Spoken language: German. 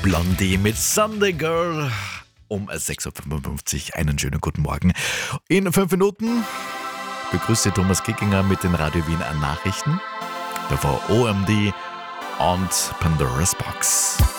Blondie mit Sunday Girl um 6.55 Uhr. Einen schönen guten Morgen. In 5 Minuten begrüßt Thomas Kickinger mit den Radio Wien Nachrichten. Davor OMD und Pandora's Box.